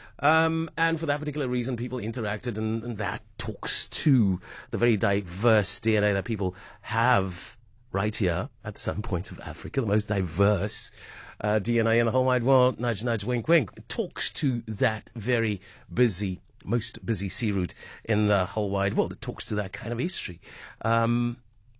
Um, and for that particular reason, people interacted, and, and that talks to the very diverse D N A that people have right here at the southern point of Africa, the most diverse uh, D N A in the whole wide world. Nudge, nudge, wink, wink. It talks to that very busy, most busy sea route in the whole wide world. It talks to that kind of history. Um,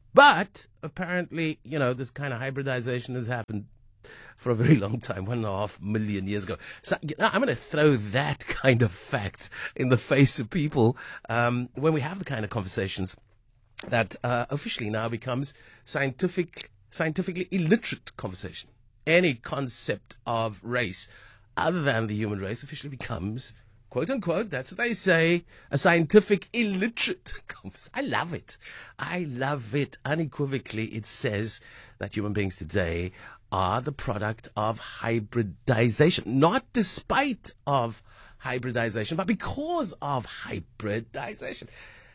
but apparently, you know, this kind of hybridization has happened for a very long time, one and a half million years ago. So you know, I'm going to throw that kind of fact in the face of people um, when we have the kind of conversations that uh, officially now becomes scientific, scientifically illiterate conversation. Any concept of race other than the human race officially becomes, quote unquote, that's what they say, a scientific illiterate conversation. I love it. I love it. Unequivocally, it says that human beings today are the product of hybridization, not despite of hybridization, but because of hybridization.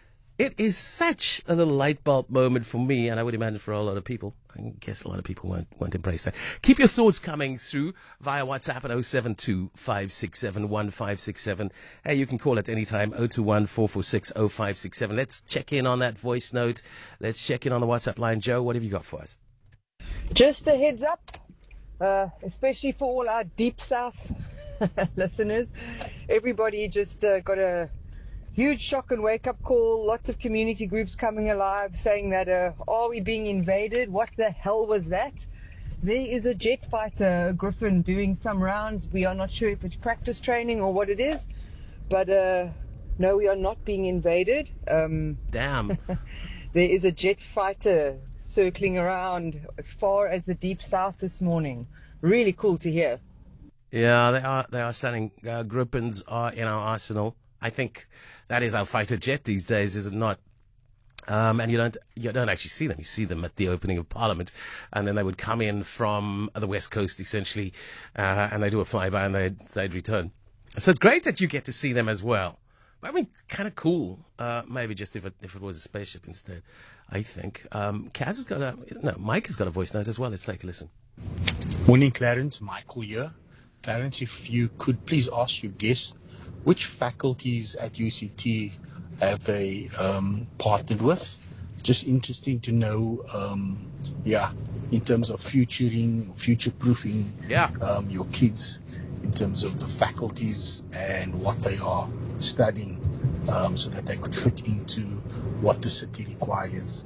It is such a little light bulb moment for me, and I would imagine for a lot of people. I guess a lot of people won't, won't embrace that. Keep your thoughts coming through via WhatsApp at oh seven two, five six seven, one five six seven. Hey, you can call at any time, oh two one, four four six, oh five six seven. Let's check in on that voice note. Let's check in on the WhatsApp line. Joe, what have you got for us? Just a heads up, uh, especially for all our Deep South listeners. Everybody just uh, got a huge shock and wake-up call. Lots of community groups coming alive saying that, uh, are we being invaded? What the hell was that? There is a jet fighter, Griffin, doing some rounds. We are not sure if it's practice training or what it is. But uh, no, we are not being invaded. Um, Damn. There is a jet fighter circling around as far as the Deep South this morning. Really cool to hear. Yeah, they are, they are stunning. Uh, Griffins are in our arsenal. I think that is our fighter jet these days, is it not? Um, and you don't you don't actually see them. You see them at the opening of Parliament, and then they would come in from the West Coast, essentially, uh, and they do a flyby and they'd, they'd return. So it's great that you get to see them as well. I mean, kind of cool. Uh, maybe just if it if it was a spaceship instead, I think. Um, Kaz has got a, no, Mike has got a voice note as well. Let's take a listen. Morning, Clarence. Michael here. Clarence, if you could please ask your guest, which faculties at U C T have they um, partnered with? Just interesting to know, um, yeah, in terms of futuring, future-proofing yeah. um, your kids, in terms of the faculties and what they are studying, um, so that they could fit into what the city requires.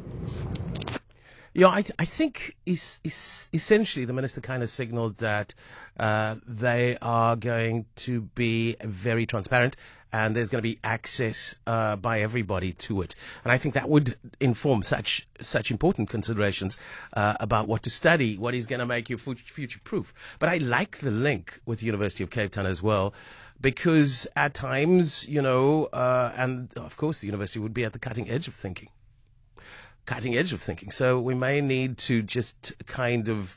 Yeah, I, th- I think is, is essentially the minister kind of signaled that uh, they are going to be very transparent and there's going to be access uh, by everybody to it. And I think that would inform such such important considerations uh, about what to study, what is going to make you future-proof. But I like the link with the University of Cape Town as well, because at times, you know, uh, and of course the university would be at the cutting edge of thinking. Cutting edge of thinking. So we may need to just kind of,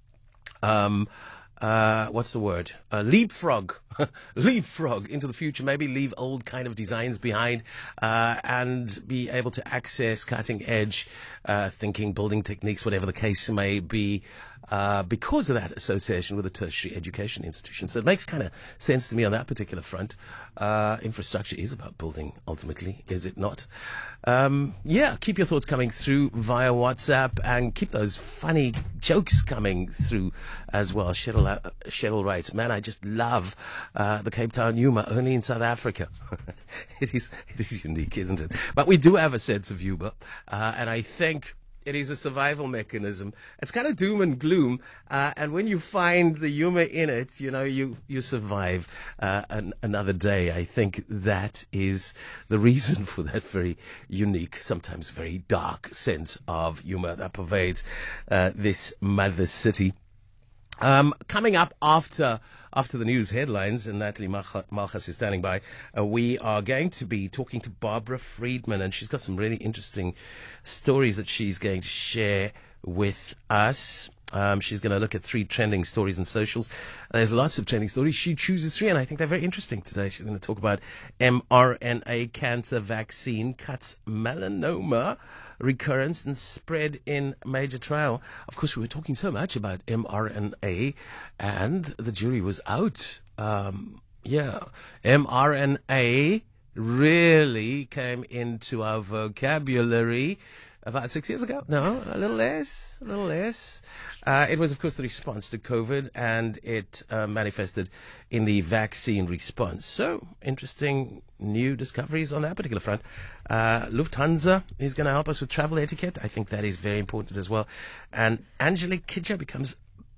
um, uh, what's the word? Uh, leapfrog, leapfrog into the future. Maybe leave old kind of designs behind, uh, and be able to access cutting edge uh, thinking, building techniques, whatever the case may be. Uh, because of that association with a tertiary education institution. So it makes kind of sense to me on that particular front. Uh, infrastructure is about building, ultimately, is it not? Um, yeah, keep your thoughts coming through via WhatsApp and keep those funny jokes coming through as well. Cheryl, uh, Cheryl writes, man, I just love uh, the Cape Town humour, only in South Africa. it is it is unique, isn't it? But we do have a sense of humour, uh, and I think it is a survival mechanism. It's kind of doom and gloom, uh, and when you find the humor in it, you know, you, you survive uh, an, another day. I think that is the reason for that very unique, sometimes very dark sense of humor that pervades uh, this mother city. Um, coming up after after the news headlines, and Natalie Malchus is standing by, uh, we are going to be talking to Barbara Friedman, and she's got some really interesting stories that she's going to share with us. Um, she's going to look at three trending stories in socials. There's lots of trending stories. She chooses three, and I think they're very interesting today. She's going to talk about mRNA cancer vaccine cuts melanoma recurrence and spread in major trial. Of course, we were talking so much about mRNA, and the jury was out. Um, yeah, mRNA really came into our vocabulary about six years ago. No, a little less, a little less. Uh, it was, of course, the response to COVID, and it uh, manifested in the vaccine response. So, interesting new discoveries on that particular front. Uh, Lufthansa is going to help us with travel etiquette. I think that is very important as well. And Angelique Kidjo becomes